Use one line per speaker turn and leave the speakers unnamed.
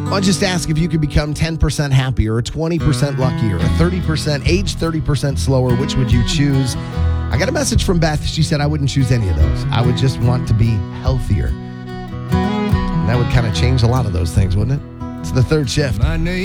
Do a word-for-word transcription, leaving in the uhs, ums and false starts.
I'll just ask if you could become ten percent happier, or twenty percent luckier, or thirty percent, age thirty percent slower. Which would you choose? I got a message from Beth. She said I wouldn't choose any of those. I would just want to be healthier. And that would kind of change a lot of those things, wouldn't it? It's the third shift.
My name